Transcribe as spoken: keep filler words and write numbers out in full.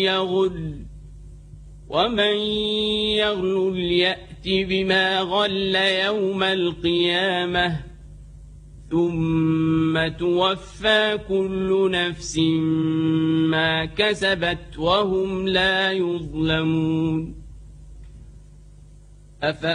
يغل ومن يغل يأت بما غل يوم القيامة ثم توفى كل نفس ما كسبت وهم لا يظلمون.